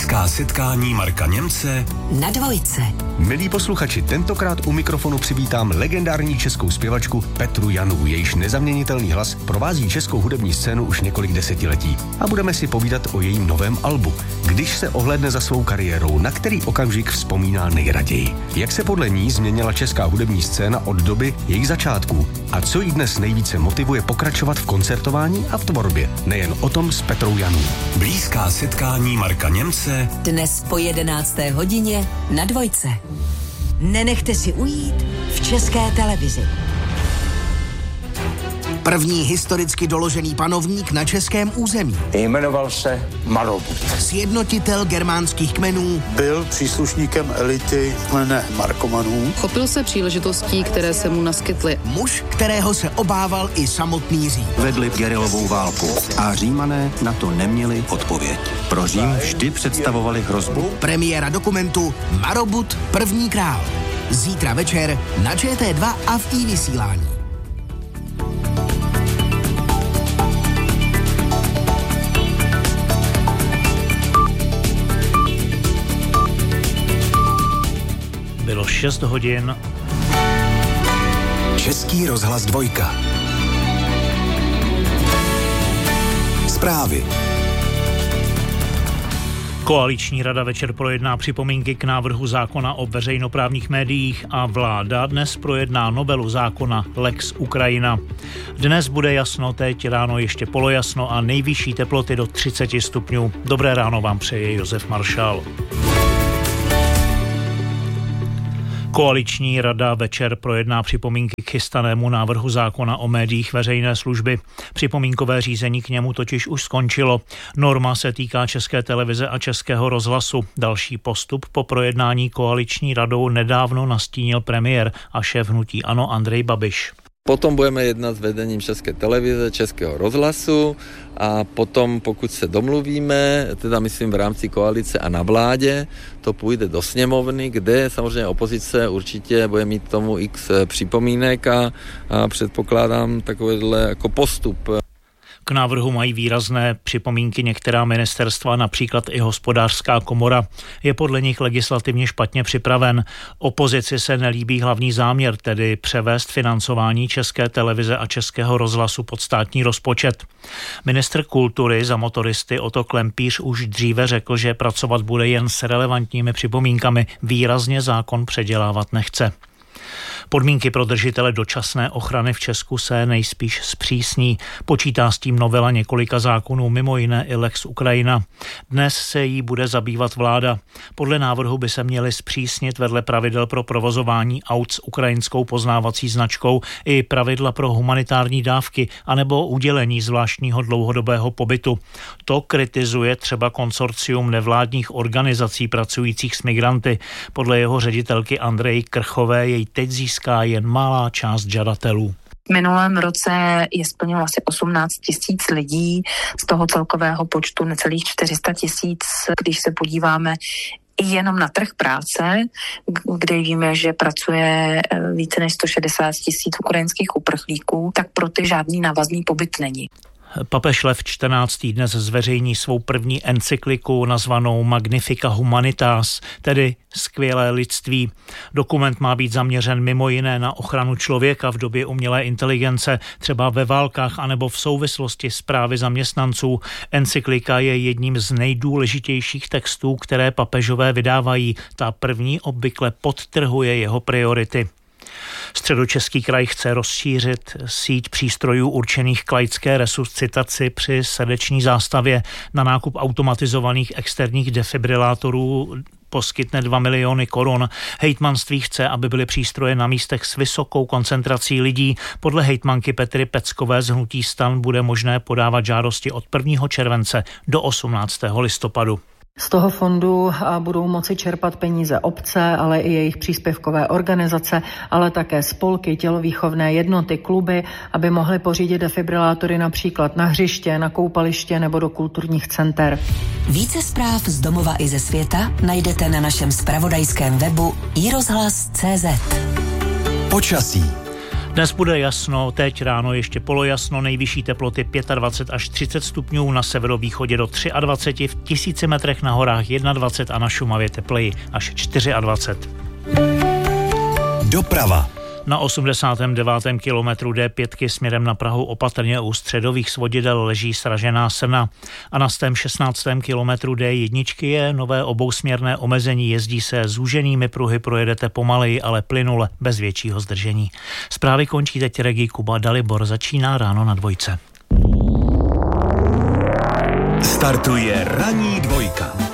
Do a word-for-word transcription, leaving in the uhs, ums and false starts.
Blízká setkání Marka Němce na Dvojce. Milí posluchači, tentokrát u mikrofonu přivítám legendární českou zpěvačku Petru Janu, jejíž nezaměnitelný hlas provází českou hudební scénu už několik desetiletí. A budeme si povídat o jejím novém albu. Když se ohlédne za svou kariérou, na který okamžik vzpomíná nejraději. Jak se podle ní změnila česká hudební scéna od doby jejich začátků a co jí dnes nejvíce motivuje pokračovat v koncertování a v tvorbě. Nejen o tom s Petrou Janou. Blízká setkání Marka Němce dnes po jedenácté hodině na Dvojce. Nenechte si ujít v České televizi. První historicky doložený panovník na českém území. Jmenoval se Marobut. Sjednotitel germánských kmenů. Byl příslušníkem elity kmene Markomanů. Chopil se příležitostí, které se mu naskytly. Muž, kterého se obával i samotný Řím. Vedli gerilovou válku a Římané na to neměli odpověď. Pro Řím vždy představovali hrozbu. Premiéra dokumentu Marobut, první král. Zítra večer na Č T dva a v iVysílání. Bylo šest hodin. Český rozhlas dvojka. Zprávy. Koaliční rada večer projedná připomínky k návrhu zákona o veřejnoprávních médiích a vláda dnes projedná novelu zákona Lex Ukrajina. Dnes bude jasno, teď ráno ještě polojasno a nejvyšší teploty do třicet stupňů. Dobré ráno vám přeje Josef Maršál. Koaliční rada večer projedná připomínky k chystanému návrhu zákona o médiích veřejné služby. Připomínkové řízení k němu totiž už skončilo. Norma se týká České televize a Českého rozhlasu. Další postup po projednání koaliční radou nedávno nastínil premiér a šéf hnutí ANO Andrej Babiš. Potom budeme jednat s vedením České televize, Českého rozhlasu a potom, pokud se domluvíme, teda myslím v rámci koalice a na vládě, to půjde do sněmovny, kde samozřejmě opozice určitě bude mít tomu x připomínek a, a předpokládám takovýhle jako postup. K návrhu mají výrazné připomínky některá ministerstva, například i Hospodářská komora. Je podle nich legislativně špatně připraven. Opozici se nelíbí hlavní záměr, tedy převést financování České televize a Českého rozhlasu pod státní rozpočet. Ministr kultury za motoristy Otto Klempíř už dříve řekl, že pracovat bude jen s relevantními připomínkami. Výrazně zákon předělávat nechce. Podmínky pro držitele dočasné ochrany v Česku se nejspíš zpřísní. Počítá s tím novela několika zákonů, mimo jiné i Lex Ukrajina. Dnes se jí bude zabývat vláda. Podle návrhu by se měly zpřísnit vedle pravidel pro provozování aut s ukrajinskou poznávací značkou i pravidla pro humanitární dávky anebo udělení zvláštního dlouhodobého pobytu. To kritizuje třeba konsorcium nevládních organizací pracujících s migranty. Podle jeho ředitelky Andreji Krchové jej teď získá jen malá část žadatelů. V minulém roce je splnilo asi osmnáct tisíc lidí, z toho celkového počtu necelých čtyři sta tisíc, když se podíváme jenom na trh práce, kde víme, že pracuje více než sto šedesát tisíc ukrajinských uprchlíků, tak pro ty žádný návazný pobyt není. Papež Lev čtrnáctý dnes zveřejní svou první encykliku nazvanou Magnifica Humanitas, tedy skvělé lidství. Dokument má být zaměřen mimo jiné na ochranu člověka v době umělé inteligence, třeba ve válkách anebo v souvislosti s právy zaměstnanců. Encyklika je jedním z nejdůležitějších textů, které papežové vydávají. Ta první obvykle podtrhuje jeho priority. Středočeský kraj chce rozšířit síť přístrojů určených k laické resuscitaci při srdeční zástavě. Na nákup automatizovaných externích defibrilátorů poskytne dva miliony korun. Hejtmanství chce, aby byly přístroje na místech s vysokou koncentrací lidí. Podle hejtmanky Petry Peckové z hnutí STAN bude možné podávat žádosti od prvního července do osmnáctého listopadu. Z toho fondu budou moci čerpat peníze obce, ale i jejich příspěvkové organizace, ale také spolky, tělovýchovné jednoty, kluby, aby mohly pořídit defibrilátory například na hřiště, na koupaliště nebo do kulturních center. Více zpráv z domova i ze světa najdete na našem zpravodajském webu i rozhlas tečka cé zet. Počasí. Dnes bude jasno, teď ráno ještě polojasno, nejvyšší teploty dvacet pět až třicet stupňů, na severovýchodě do dvacet tři, v tisíci metrech na horách dvacet jedna a na Šumavě tepleji až dvacet čtyři. Doprava. Na osmdesátém devátém kilometru D pět směrem na Prahu opatrně u středových svodidel leží sražená srna. A na stém šestnáctém kilometru D jedna je nové obousměrné omezení, jezdí se zúženými pruhy, projedete pomaleji, ale plynule, bez většího zdržení. Zprávy končí teď Regi Kuba Dalibor, začíná ráno na dvojce. Startuje ranní dvojka.